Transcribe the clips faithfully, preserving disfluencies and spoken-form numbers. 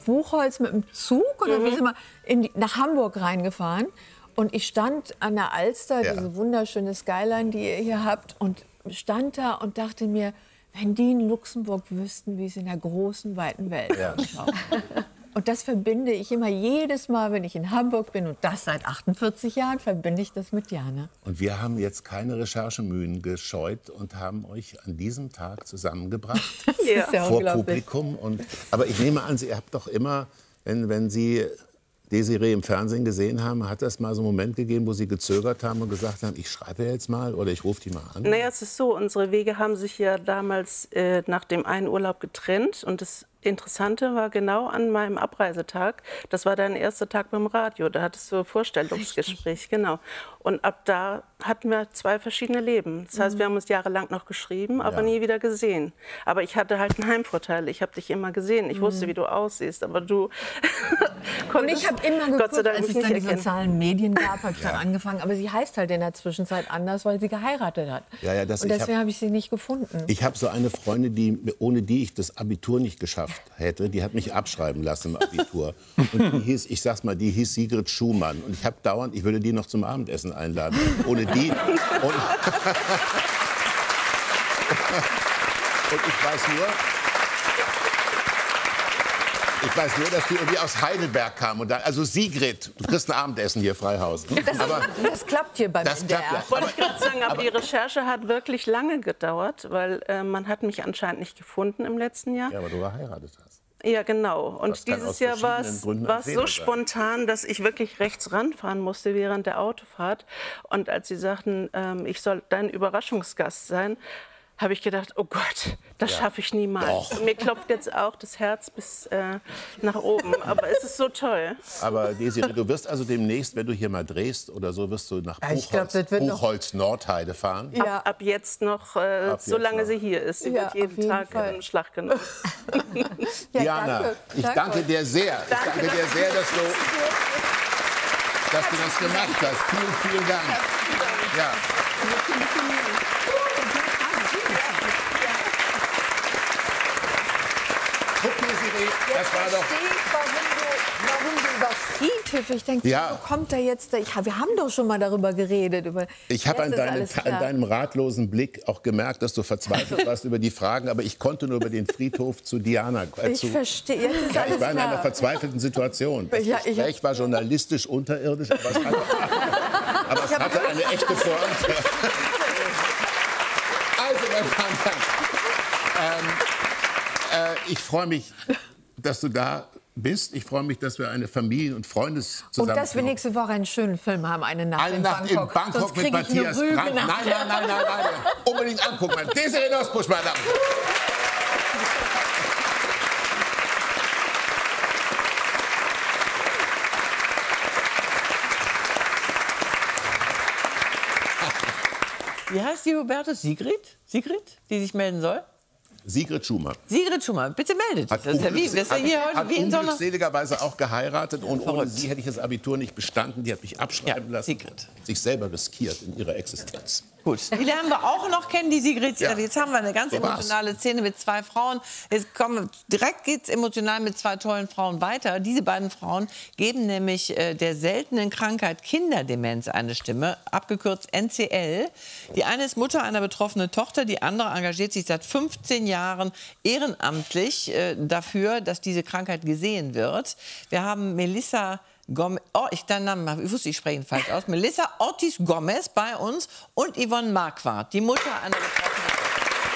Buchholz mit dem Zug oder Mhm. wie sind wir in die, nach Hamburg reingefahren. Und ich stand an der Alster, Ja. diese wunderschöne Skyline, die ihr hier habt, und stand da und dachte mir, wenn die in Luxemburg wüssten, wie es in der großen, weiten Welt Ja. ausschaut. Und das verbinde ich immer jedes Mal, wenn ich in Hamburg bin, und das seit achtundvierzig Jahren, verbinde ich das mit Diana. Und wir haben jetzt keine Recherchemühen gescheut und haben euch an diesem Tag zusammengebracht. Das Ja. ist ja Vor unglaublich. Publikum. Und, aber ich nehme an, Sie habt doch immer, wenn, wenn Sie Desiree im Fernsehen gesehen haben, hat es mal so einen Moment gegeben, wo Sie gezögert haben und gesagt haben, ich schreibe jetzt mal oder ich rufe die mal an? Naja, es ist so, unsere Wege haben sich ja damals äh, nach dem einen Urlaub getrennt. Und das Interessante war genau an meinem Abreisetag, das war dein erster Tag beim Radio, da hattest du ein Vorstellungsgespräch, genau. Und ab da hatten wir zwei verschiedene Leben. Das heißt, wir haben uns jahrelang noch geschrieben, aber Ja. nie wieder gesehen. Aber ich hatte halt einen Heimvorteil, ich habe dich immer gesehen, ich wusste, wie du aussiehst, aber du Und konntest ich habe immer Gott sei geguckt, Dank als mich es dann nicht die erkennen. sozialen Medien gab, habe ich dann angefangen. Aber sie heißt halt in der Zwischenzeit anders, weil sie geheiratet hat. Ja, ja, das- und ich hab- deswegen habe ich sie nicht gefunden. Ich habe so eine Freundin, die, ohne die ich das Abitur nicht geschafft hätte, die hat mich abschreiben lassen im Abitur. Und die hieß, ich sag's mal, die hieß Sigrid Schumann. Und ich habe dauernd, ich würde die noch zum Abendessen einladen. Ohne die. Und, und ich weiß nur, ich weiß nur, dass du irgendwie aus Heidelberg kam. Und da, also Sigrid, du kriegst ein Abendessen hier, Freihaus. Aber Das klappt hier beim das N D R. klappt ja. Wollte ich gerade sagen, aber, die Recherche hat wirklich lange gedauert, weil äh, man hat mich anscheinend nicht gefunden im letzten Jahr. Ja, aber du geheiratet hast. Ja, genau. Und Das kann dieses aus Jahr war verschiedenen es Gründen ein war es Fehler so sein. spontan, dass ich wirklich rechts ranfahren musste während der Autofahrt. Und als sie sagten, ähm, ich soll dein Überraschungsgast sein, habe ich gedacht, oh Gott, das schaffe ich niemals. Doch. Mir klopft jetzt auch das Herz bis äh, nach oben. Aber es ist so toll. Aber Desiree, du wirst also demnächst, wenn du hier mal drehst oder so, wirst du nach Ja, ich Buchholz, glaub, das wird noch- Buchholz Nordheide fahren. Ja. Ab, ab jetzt noch, äh, Ab solange jetzt noch. sie hier ist. Sie Ja, wird auf jeden jeden Tag Fall. in Schlag genommen. Ja, Diana, danke. ich danke dir sehr. Ich danke dir sehr, dass du, dass du das gemacht hast. Vielen, vielen Dank. Ja. Guck, Desiree, das war doch... Verstehe ich, warum du, warum du über Friedhöfe, ich denke, Ja. wo kommt da jetzt, ich, wir haben doch schon mal darüber geredet. Über, Ich habe an, Jetzt ist deinem- alles an klar. deinem ratlosen Blick auch gemerkt, dass du verzweifelt warst über die Fragen, aber ich konnte nur über den Friedhof zu Diana. Äh, Ich zu, verstehe, jetzt ist ja, alles ich war in einer klar. verzweifelten Situation. Das Ja, ich Gespräch hab- war journalistisch unterirdisch, aber es hatte, aber es hatte eine echte Pointe. Also, meine Damen und Herren, ähm, äh, ich freue mich, dass du da bist. Ich freue mich, dass wir eine Familien- und Freundes Und zusammen dass wir nächste Woche einen schönen Film haben, eine Nacht, Eine in, Nacht Bangkok. in Bangkok Sonst mit krieg ich eine Matthias Rüge Brandt. Nein, nach- nein, nein, nein, nein. Unbedingt angucken. Desiree Nosbusch, meine Damen. Wie heißt die Hubertus? Sigrid? Sigrid, die sich melden soll? Sigrid Schumann. Sigrid Schumann, bitte meldet dich. Das ist ja wie, das ist ja hat, hier heute hat wie in so einer... unglückseligerweise auch geheiratet. Und ohne Verrückt. sie hätte ich das Abitur nicht bestanden. Die hat mich abschreiben Ja, lassen. Sigrid. Sich selber riskiert in ihrer Existenz. Gut, die lernen wir auch noch kennen, die Sigrid. Ja. Jetzt haben wir eine ganz So war's. emotionale Szene mit zwei Frauen. Jetzt kommen, direkt geht es emotional mit zwei tollen Frauen weiter. Diese beiden Frauen geben nämlich äh, der seltenen Krankheit Kinderdemenz eine Stimme, abgekürzt N C L. Die eine ist Mutter einer betroffenen Tochter, die andere engagiert sich seit fünfzehn Jahren ehrenamtlich äh, dafür, dass diese Krankheit gesehen wird. Wir haben Melissa Gomez, oh, ich, deinen Namen, ich wusste, ich spreche ihn falsch aus. Melissa Ortiz Gomez bei uns und Yvonne Marquardt, die Mutter einer betroffenen Tochter.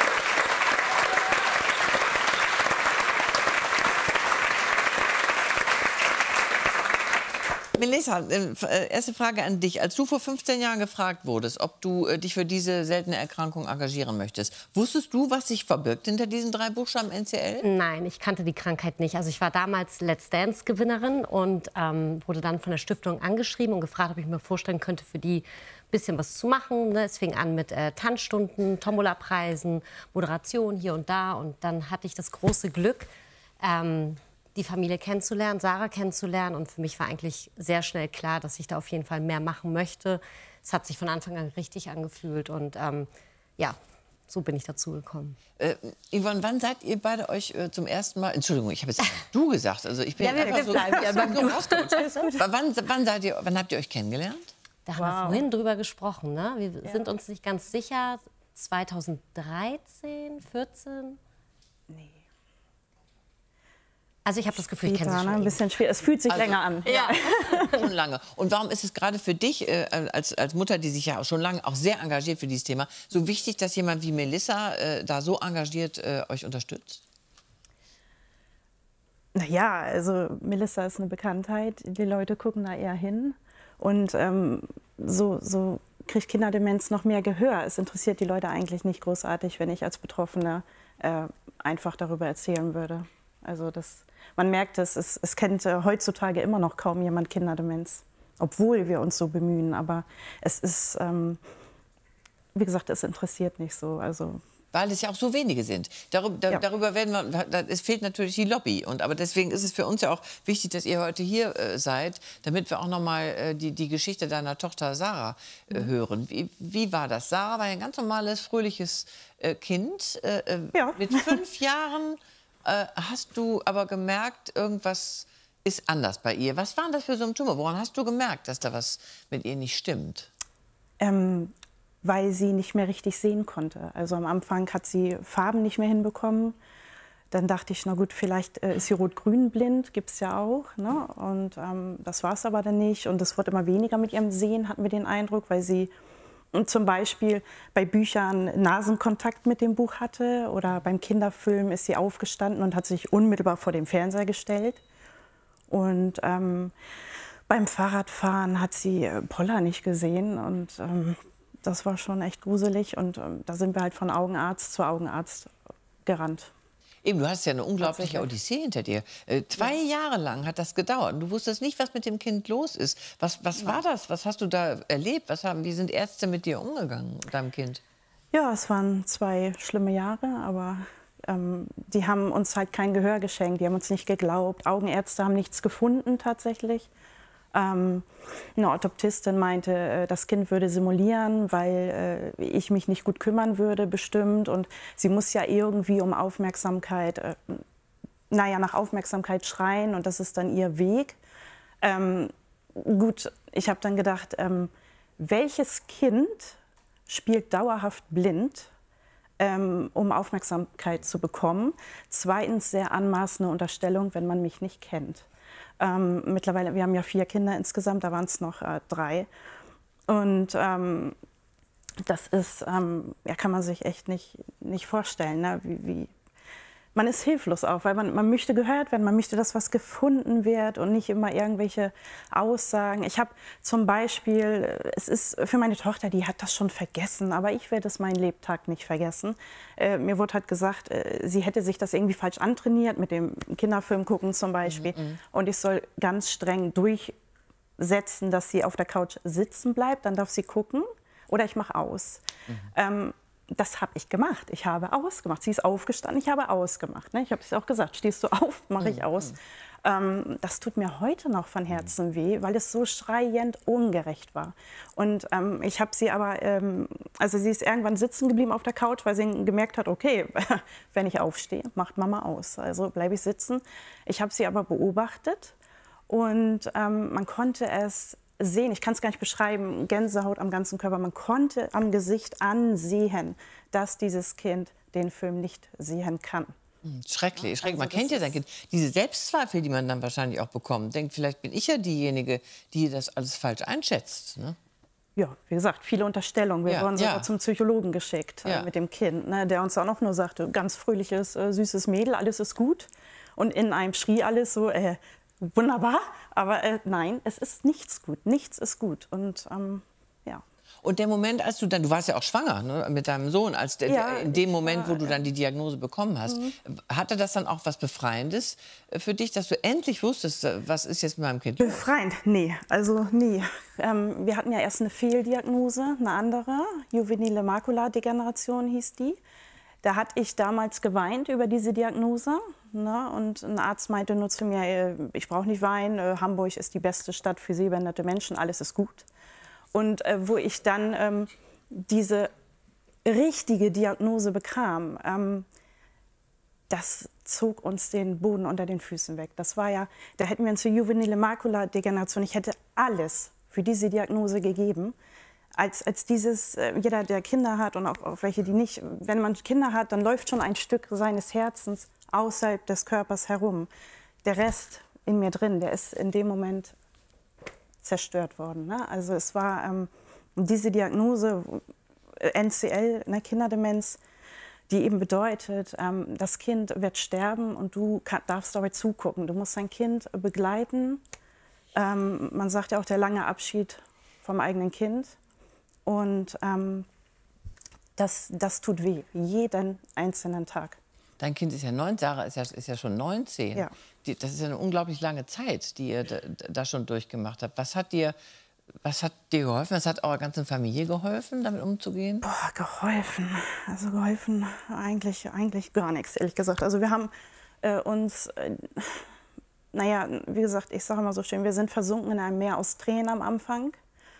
Melissa, äh, erste Frage an dich. Als du vor fünfzehn Jahren gefragt wurdest, ob du äh, dich für diese seltene Erkrankung engagieren möchtest, wusstest du, was sich verbirgt hinter diesen drei Buchstaben N C L? Nein, ich kannte die Krankheit nicht. Also ich war damals Let's Dance-Gewinnerin und ähm, wurde dann von der Stiftung angeschrieben und gefragt, ob ich mir vorstellen könnte, für die ein bisschen was zu machen. Ne? Es fing an mit äh, Tanzstunden, Tombola-Preisen, Moderation hier und da. Und dann hatte ich das große Glück, ähm, die Familie kennenzulernen, Sarah kennenzulernen. Und für mich war eigentlich sehr schnell klar, dass ich da auf jeden Fall mehr machen möchte. Es hat sich von Anfang an richtig angefühlt. Und ähm, ja, so bin ich dazu gekommen. Äh, Yvonne, wann seid ihr beide euch äh, zum ersten Mal, Entschuldigung, ich habe jetzt du gesagt, also ich bin Ja, wir einfach so, bleiben ja beim so Du. rausgerutscht. wann, wann, seid ihr, wann habt ihr euch kennengelernt? Da haben wir vorhin drüber gesprochen, ne? Wir sind uns nicht ganz sicher, zweitausenddreizehn, vierzehn? Nee. Also ich habe das Gefühl, ich kenne sie Später, schon ne? Ein bisschen schwer. Es fühlt sich Also- länger an. Ja. Schon lange. Und warum ist es gerade für dich, äh, als, als Mutter, die sich ja auch schon lange auch sehr engagiert für dieses Thema, so wichtig, dass jemand wie Melissa äh, da so engagiert äh, euch unterstützt? Na ja, also Melissa ist eine Bekanntheit. Die Leute gucken da eher hin. Und ähm, so, so kriegt Kinderdemenz noch mehr Gehör. Es interessiert die Leute eigentlich nicht großartig, wenn ich als Betroffene äh, einfach darüber erzählen würde. Also das, man merkt es, es, es kennt äh, heutzutage immer noch kaum jemand Kinderdemenz, obwohl wir uns so bemühen. Aber es ist, ähm, wie gesagt, es interessiert nicht so. Also Weil es ja auch so wenige sind. Darüber, da, Ja. darüber werden wir, da, es fehlt natürlich die Lobby. Und, aber deswegen ist es für uns ja auch wichtig, dass ihr heute hier äh, seid, damit wir auch noch mal äh, die, die Geschichte deiner Tochter Sarah äh, hören. Wie, wie war das? Sarah war ja ein ganz normales, fröhliches äh, Kind. Äh, äh, Ja. Mit fünf Jahren äh, hast du aber gemerkt, irgendwas ist anders bei ihr. Was waren das für Symptome? Woran hast du gemerkt, dass da was mit ihr nicht stimmt? Ähm, weil sie nicht mehr richtig sehen konnte. Also am Anfang hat sie Farben nicht mehr hinbekommen. Dann dachte ich, na gut, vielleicht äh, ist sie rot-grün blind, gibt es ja auch. Ne? Und ähm, das war es aber dann nicht. Und es wurde immer weniger mit ihrem Sehen, hatten wir den Eindruck, weil sie und zum Beispiel bei Büchern Nasenkontakt mit dem Buch hatte. Oder beim Kinderfilm ist sie aufgestanden und hat sich unmittelbar vor den Fernseher gestellt. Und ähm, beim Fahrradfahren hat sie äh, Poller nicht gesehen. Und ähm, das war schon echt gruselig. Und ähm, da sind wir halt von Augenarzt zu Augenarzt gerannt. Eben, du hast ja eine unglaubliche Tatsächlich. Odyssee hinter dir. Äh, zwei Jahre lang hat das gedauert. Und du wusstest nicht, was mit dem Kind los ist. Was, was war das? Was hast du da erlebt? Was haben, wie sind Ärzte mit dir umgegangen, mit deinem Kind? Ja, es waren zwei schlimme Jahre, aber ähm, die haben uns halt kein Gehör geschenkt. Die haben uns nicht geglaubt. Augenärzte haben nichts gefunden tatsächlich. Ähm, eine Orthoptistin meinte, äh, das Kind würde simulieren, weil äh, ich mich nicht gut kümmern würde, bestimmt. Und sie muss ja irgendwie um Aufmerksamkeit, äh, naja, nach Aufmerksamkeit schreien und das ist dann ihr Weg. Ähm, gut, ich habe dann gedacht, ähm, welches Kind spielt dauerhaft blind, ähm, um Aufmerksamkeit zu bekommen? Zweitens, sehr anmaßende Unterstellung, wenn man mich nicht kennt. Ähm, mittlerweile, wir haben ja vier Kinder insgesamt, da waren es noch äh, drei. Und ähm, das ist, ähm, ja, kann man sich echt nicht, nicht vorstellen, ne? wie, wie man ist hilflos auch, weil man, man möchte gehört werden, man möchte, dass was gefunden wird und nicht immer irgendwelche Aussagen. Ich habe zum Beispiel, es ist für meine Tochter, die hat das schon vergessen, aber ich werde es meinen Lebtag nicht vergessen. Äh, mir wurde halt gesagt, äh, sie hätte sich das irgendwie falsch antrainiert, mit dem Kinderfilm gucken zum Beispiel. Mhm. Und ich soll ganz streng durchsetzen, dass sie auf der Couch sitzen bleibt, dann darf sie gucken oder ich mache aus. Mhm. Ähm, Das habe ich gemacht. Ich habe ausgemacht. Sie ist aufgestanden, ich habe ausgemacht. Ne? Ich habe es auch gesagt, stehst du auf, mache ich aus. Mhm. Ähm, das tut mir heute noch von Herzen weh, weil es so schreiend ungerecht war. Und ähm, ich habe sie aber, ähm, also sie ist irgendwann sitzen geblieben auf der Couch, weil sie gemerkt hat, okay, wenn ich aufstehe, macht Mama aus. Also bleibe ich sitzen. Ich habe sie aber beobachtet und ähm, man konnte es sehen, ich kann es gar nicht beschreiben, Gänsehaut am ganzen Körper. Man konnte am Gesicht ansehen, dass dieses Kind den Film nicht sehen kann. Schrecklich, schrecklich. Man Also kennt ja das sein Kind. Diese Selbstzweifel, die man dann wahrscheinlich auch bekommt, denkt, vielleicht bin ich ja diejenige, die das alles falsch einschätzt. Ne? Ja, wie gesagt, viele Unterstellungen. Wir Ja, wurden sogar ja. zum Psychologen geschickt Ja. äh, mit dem Kind, ne, der uns auch noch nur sagte, ganz fröhliches, äh, süßes Mädel, alles ist gut. Und in einem schrie alles so, äh, wunderbar, aber äh, nein, es ist nichts gut, nichts ist gut. Und ähm, ja. Und der Moment, als du dann, du warst ja auch schwanger, ne, mit deinem Sohn, als der, Ja, in dem ich Moment, war, wo du dann die Diagnose bekommen hast, mhm. hatte das dann auch was Befreiendes für dich, dass du endlich wusstest, was ist jetzt mit meinem Kind los? Befreiend? Nee, also nie. Ähm, wir hatten ja erst eine Fehldiagnose, eine andere, juvenile Makuladegeneration hieß die. Da hatte ich damals geweint über diese Diagnose. Ne? Und ein Arzt meinte nur zu mir, ich brauche nicht weinen, äh, Hamburg ist die beste Stadt für sehbehinderte Menschen, alles ist gut. Und äh, wo ich dann ähm, diese richtige Diagnose bekam, ähm, das zog uns den Boden unter den Füßen weg. Das war ja, da hätten wir uns für juvenile Makuladegeneration, ich hätte alles für diese Diagnose gegeben. Als, als dieses, äh, jeder, der Kinder hat und auch, auch welche, die nicht, wenn man Kinder hat, dann läuft schon ein Stück seines Herzens außerhalb des Körpers herum. Der Rest in mir drin, der ist in dem Moment zerstört worden. Ne? Also es war ähm, diese Diagnose, N C L, ne, Kinderdemenz, die eben bedeutet, ähm, das Kind wird sterben und du kann, darfst dabei zugucken. Du musst dein Kind begleiten. Ähm, man sagt ja auch der lange Abschied vom eigenen Kind. Und ähm, das, das tut weh, jeden einzelnen Tag. Dein Kind ist ja neun, Sarah ist ja, ist ja schon neunzehn. Ja. Die, das ist ja eine unglaublich lange Zeit, die ihr da, da schon durchgemacht habt. Was hat dir, was hat dir geholfen? Was hat eurer ganzen Familie geholfen, damit umzugehen? Boah, geholfen. Also geholfen eigentlich, eigentlich gar nichts, ehrlich gesagt. Also wir haben äh, uns, äh, naja, wie gesagt, ich sage immer so schön, wir sind versunken in einem Meer aus Tränen am Anfang.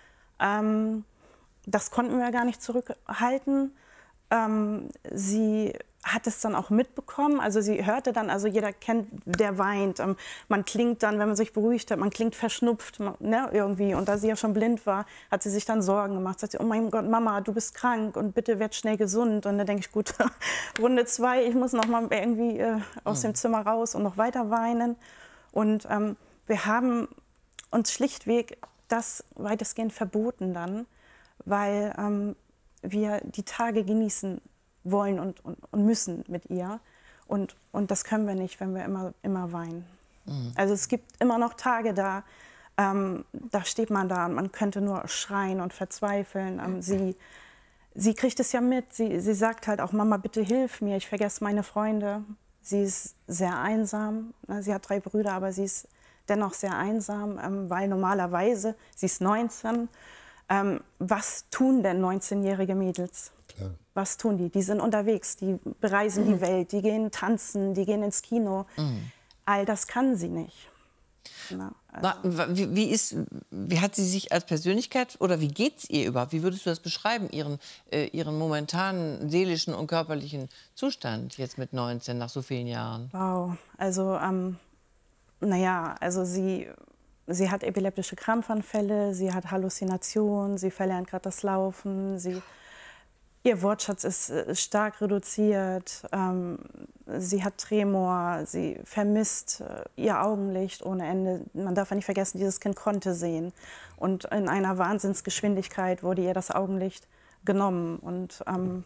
Ähm, das konnten wir gar nicht zurückhalten. Ähm, sie hat es dann auch mitbekommen. Also sie hörte dann, also jeder kennt, der weint. Ähm, man klingt dann, wenn man sich beruhigt hat, man klingt verschnupft, ne, irgendwie. Und da sie ja schon blind war, hat sie sich dann Sorgen gemacht. Sagt sie, oh mein Gott, Mama, du bist krank und bitte werd schnell gesund. Und dann denke ich, gut, Runde zwei, ich muss noch mal irgendwie äh, aus mhm. dem Zimmer raus und noch weiter weinen. Und ähm, wir haben uns schlichtweg das weitestgehend verboten dann, weil ähm, wir die Tage genießen wollen und, und, und müssen mit ihr. Und, und das können wir nicht, wenn wir immer, immer weinen. Mhm. Also es gibt immer noch Tage, da, ähm, da steht man da und man könnte nur schreien und verzweifeln. Ähm, sie, sie kriegt es ja mit. Sie, sie sagt halt auch, Mama, bitte hilf mir, ich vergesse meine Freunde. Sie ist sehr einsam. Sie hat drei Brüder, aber sie ist dennoch sehr einsam, ähm, weil normalerweise, sie ist neunzehn, ähm, was tun denn neunzehnjährige Mädels? Klar. Was tun die? Die sind unterwegs, die bereisen mhm. die Welt, die gehen tanzen, die gehen ins Kino. Mhm. All das kann sie nicht. Na, also. wie, wie, ist, wie hat sie sich als Persönlichkeit oder wie geht es ihr überhaupt? Wie würdest du das beschreiben, ihren, äh, ihren momentanen seelischen und körperlichen Zustand jetzt mit neunzehn, nach so vielen Jahren? Wow, also, ähm, naja, also sie, sie hat epileptische Krampfanfälle, sie hat Halluzinationen, sie verlernt gerade das Laufen, sie... Ihr Wortschatz ist stark reduziert, ähm, sie hat Tremor, sie vermisst äh, ihr Augenlicht ohne Ende. Man darf ja nicht vergessen, dieses Kind konnte sehen. Und in einer Wahnsinnsgeschwindigkeit wurde ihr das Augenlicht genommen. Und ähm,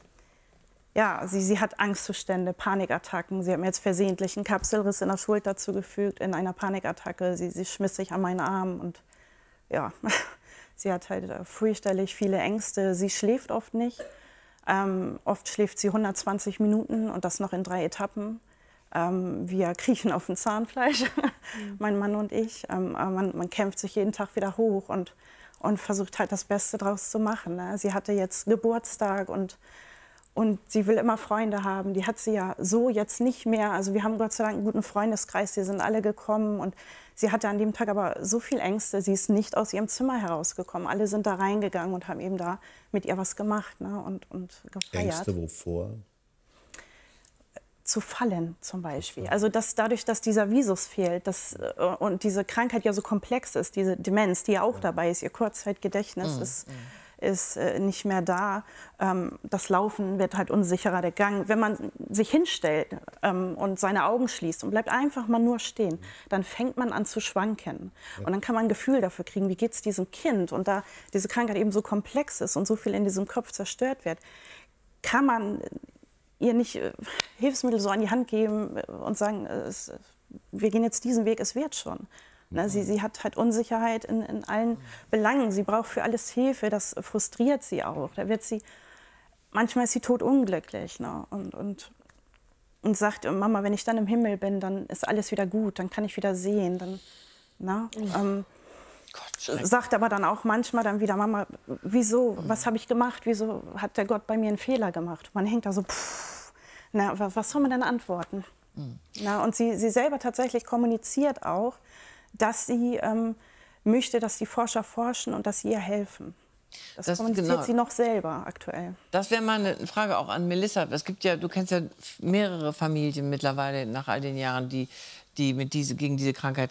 ja, sie, sie hat Angstzustände, Panikattacken. Sie hat mir jetzt versehentlich einen Kapselriss in der Schulter zugefügt in einer Panikattacke. Sie, sie schmiss sich an meinen Arm und ja... Sie hat halt fürchterlich viele Ängste. Sie schläft oft nicht. Ähm, oft schläft sie hundertzwanzig Minuten und das noch in drei Etappen. Ähm, wir kriechen auf dem Zahnfleisch, mhm. mein Mann und ich. Ähm, aber man, man kämpft sich jeden Tag wieder hoch und, und versucht halt das Beste draus zu machen. Ne? Sie hatte jetzt Geburtstag und, und sie will immer Freunde haben. Die hat sie ja so jetzt nicht mehr. Also wir haben Gott sei Dank einen guten Freundeskreis, die sind alle gekommen. Und sie hatte an dem Tag aber so viel Ängste, sie ist nicht aus ihrem Zimmer herausgekommen. Alle sind da reingegangen und haben eben da mit ihr was gemacht, ne, und, und gefeiert. Ängste wovor? Zu fallen zum Beispiel. Also dass dadurch, dass dieser Visus fehlt dass, und diese Krankheit ja so komplex ist, diese Demenz, die ja auch dabei ist, ihr Kurzzeitgedächtnis mhm. ist... ist äh, nicht mehr da. Ähm, das Laufen wird halt unsicherer, der Gang. Wenn man sich hinstellt ähm, und seine Augen schließt und bleibt einfach mal nur stehen, dann fängt man an zu schwanken. Ja. Und dann kann man ein Gefühl dafür kriegen, wie geht es diesem Kind. Und da diese Krankheit eben so komplex ist und so viel in diesem Kopf zerstört wird, kann man ihr nicht äh, Hilfsmittel so an die Hand geben und sagen, äh, es, wir gehen jetzt diesen Weg, es wird schon. Na, sie, sie hat halt Unsicherheit in, in allen Belangen. Sie braucht für alles Hilfe. Das frustriert sie auch. Da wird sie, manchmal ist sie totunglücklich, ne? und, und, und sagt, Mama, wenn ich dann im Himmel bin, dann ist alles wieder gut. Dann kann ich wieder sehen. Dann, na, ähm, Gott, sagt aber dann auch manchmal dann wieder, Mama, wieso, was habe ich gemacht? Wieso hat der Gott bei mir einen Fehler gemacht? Man hängt da so, pff, na, was, was soll man denn antworten? Mhm. Na, und sie, sie selber tatsächlich kommuniziert auch, dass sie ähm, möchte, dass die Forscher forschen und dass sie ihr helfen. Das, Das- kommuniziert genau. sie noch selber aktuell. Das wäre mal eine Frage auch an Melissa. Es gibt ja, du kennst ja mehrere Familien mittlerweile nach all den Jahren, die, die mit diese, gegen diese Krankheit